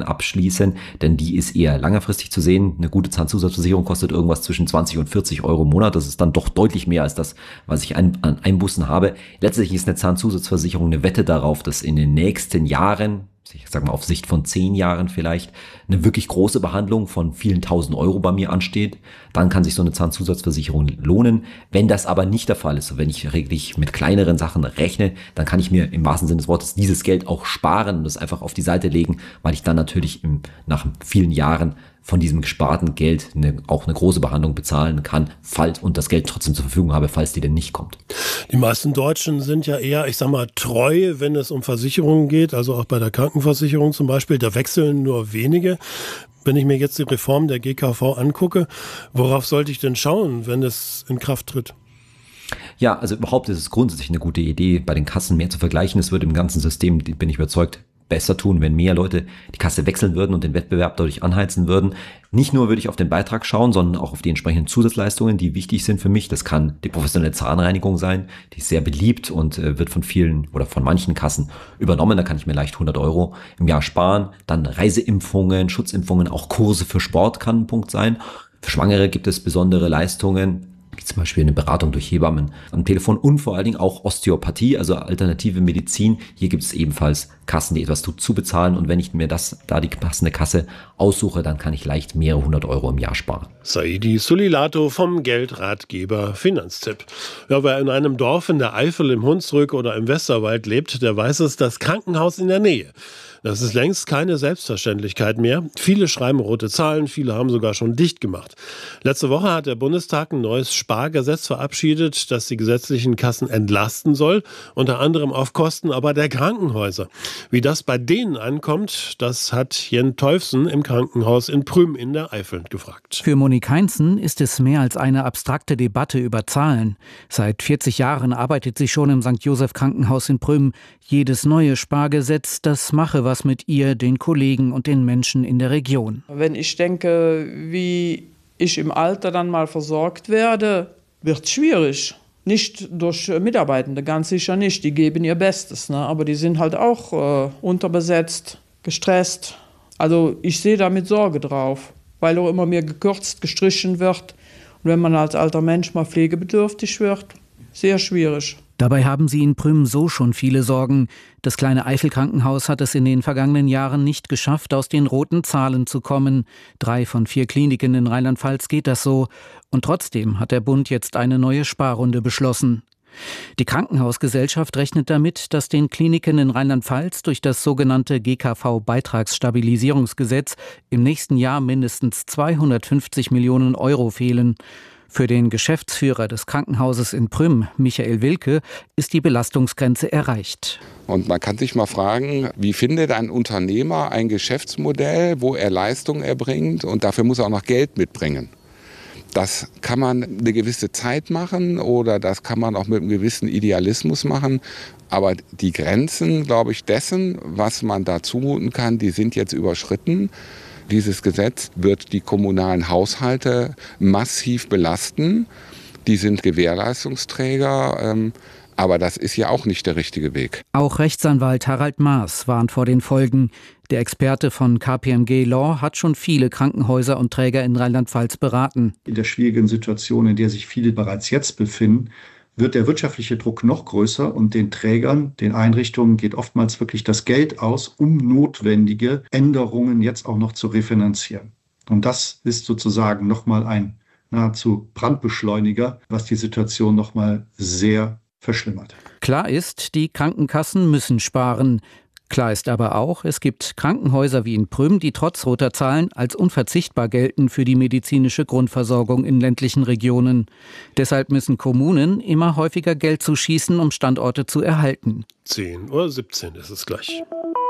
abschließen, denn die ist eher längerfristig zu sehen. Eine gute Zahnzusatzversicherung kostet irgendwas zwischen 20 und 40 Euro im Monat. Das ist dann doch deutlich mehr als das, was ich an Einbußen habe. Letztlich ist eine Zahnzusatzversicherung eine Wette darauf, dass in den nächsten Jahren, ich sag mal auf Sicht von 10 Jahren vielleicht, eine wirklich große Behandlung von vielen tausend Euro bei mir ansteht. Dann kann sich so eine Zahnzusatzversicherung lohnen. Wenn das aber nicht der Fall ist, wenn ich wirklich mit kleineren Sachen rechne, dann kann ich mir im wahrsten Sinne des Wortes dieses Geld auch sparen und das einfach auf die Seite legen, weil ich dann natürlich nach vielen Jahren von diesem gesparten Geld auch eine große Behandlung bezahlen kann, und das Geld trotzdem zur Verfügung habe, falls die denn nicht kommt. Die meisten Deutschen sind ja eher, ich sag mal, treu, wenn es um Versicherungen geht, also auch bei der Krankenversicherung zum Beispiel, da wechseln nur wenige. Wenn ich mir jetzt die Reform der GKV angucke, worauf sollte ich denn schauen, wenn es in Kraft tritt? Ja, also überhaupt ist es grundsätzlich eine gute Idee, bei den Kassen mehr zu vergleichen. Es würde im ganzen System, bin ich überzeugt, besser tun, wenn mehr Leute die Kasse wechseln würden und den Wettbewerb dadurch anheizen würden. Nicht nur würde ich auf den Beitrag schauen, sondern auch auf die entsprechenden Zusatzleistungen, die wichtig sind für mich. Das kann die professionelle Zahnreinigung sein, die ist sehr beliebt und wird von vielen oder von manchen Kassen übernommen. Da kann ich mir leicht 100 Euro im Jahr sparen. Dann Reiseimpfungen, Schutzimpfungen, auch Kurse für Sport kann ein Punkt sein. Für Schwangere gibt es besondere Leistungen, wie zum Beispiel eine Beratung durch Hebammen am Telefon und vor allen Dingen auch Osteopathie, also alternative Medizin. Hier gibt es ebenfalls Kassen, die etwas zu bezahlen, und wenn ich mir die passende Kasse aussuche, dann kann ich leicht mehrere 100 Euro im Jahr sparen. Saidi Sulilato vom Geldratgeber Finanztipp. Ja, wer in einem Dorf in der Eifel, im Hunsrück oder im Westerwald lebt, der weiß es, das Krankenhaus in der Nähe. Das ist längst keine Selbstverständlichkeit mehr. Viele schreiben rote Zahlen, viele haben sogar schon dicht gemacht. Letzte Woche hat der Bundestag ein neues Spargesetz verabschiedet, das die gesetzlichen Kassen entlasten soll, unter anderem auf Kosten aber der Krankenhäuser. Wie das bei denen ankommt, das hat Jen Teufsen im Krankenhaus in Prüm in der Eifel gefragt. Für Monique Heinzen ist es mehr als eine abstrakte Debatte über Zahlen. Seit 40 Jahren arbeitet sie schon im St. Joseph Krankenhaus in Prüm. Jedes neue Spargesetz, das mache was mit ihr, den Kollegen und den Menschen in der Region. Wenn ich denke, wie ich im Alter dann mal versorgt werde, wird es schwierig. Nicht durch Mitarbeitende, ganz sicher nicht. Die geben ihr Bestes, ne? Aber die sind halt auch unterbesetzt, gestresst. Also ich sehe da mit Sorge drauf, weil auch immer mehr gekürzt, gestrichen wird. Und wenn man als alter Mensch mal pflegebedürftig wird, sehr schwierig. Dabei haben sie in Prüm so schon viele Sorgen. Das kleine Eifel-Krankenhaus hat es in den vergangenen Jahren nicht geschafft, aus den roten Zahlen zu kommen. 3 von 4 Kliniken in Rheinland-Pfalz geht das so. Und trotzdem hat der Bund jetzt eine neue Sparrunde beschlossen. Die Krankenhausgesellschaft rechnet damit, dass den Kliniken in Rheinland-Pfalz durch das sogenannte GKV-Beitragsstabilisierungsgesetz im nächsten Jahr mindestens 250 Millionen Euro fehlen. Für den Geschäftsführer des Krankenhauses in Prüm, Michael Wilke, ist die Belastungsgrenze erreicht. Und man kann sich mal fragen, wie findet ein Unternehmer ein Geschäftsmodell, wo er Leistung erbringt, und dafür muss er auch noch Geld mitbringen. Das kann man eine gewisse Zeit machen oder das kann man auch mit einem gewissen Idealismus machen. Aber die Grenzen, glaube ich, dessen, was man da zumuten kann, die sind jetzt überschritten. Dieses Gesetz wird die kommunalen Haushalte massiv belasten. Die sind Gewährleistungsträger, aber das ist ja auch nicht der richtige Weg. Auch Rechtsanwalt Harald Maas warnt vor den Folgen. Der Experte von KPMG Law hat schon viele Krankenhäuser und Träger in Rheinland-Pfalz beraten. In der schwierigen Situation, in der sich viele bereits jetzt befinden, wird der wirtschaftliche Druck noch größer und den Trägern, den Einrichtungen geht oftmals wirklich das Geld aus, um notwendige Änderungen jetzt auch noch zu refinanzieren. Und das ist sozusagen nochmal ein nahezu Brandbeschleuniger, was die Situation nochmal sehr verschlimmert. Klar ist, die Krankenkassen müssen sparen. Klar ist aber auch, es gibt Krankenhäuser wie in Prüm, die trotz roter Zahlen als unverzichtbar gelten für die medizinische Grundversorgung in ländlichen Regionen. Deshalb müssen Kommunen immer häufiger Geld zuschießen, um Standorte zu erhalten. 10:17 Uhr ist es gleich.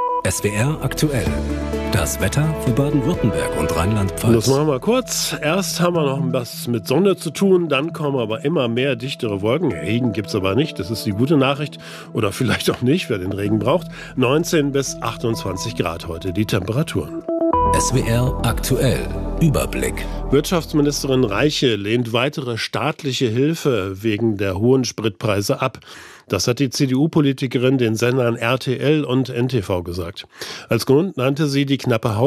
SWR aktuell. Das Wetter für Baden-Württemberg und Rheinland-Pfalz. Das machen wir kurz. Erst haben wir noch was mit Sonne zu tun, dann kommen aber immer mehr dichtere Wolken. Regen gibt's aber nicht, das ist die gute Nachricht. Oder vielleicht auch nicht, wer den Regen braucht. 19 bis 28 Grad heute die Temperaturen. SWR aktuell. Überblick. Wirtschaftsministerin Reiche lehnt weitere staatliche Hilfe wegen der hohen Spritpreise ab. Das hat die CDU-Politikerin den Sendern RTL und NTV gesagt. Als Grund nannte sie die knappe